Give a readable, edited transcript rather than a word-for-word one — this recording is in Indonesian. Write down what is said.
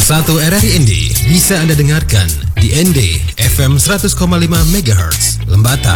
1 RRI ND bisa Anda dengarkan di ND FM 100,5 MHz Lembata.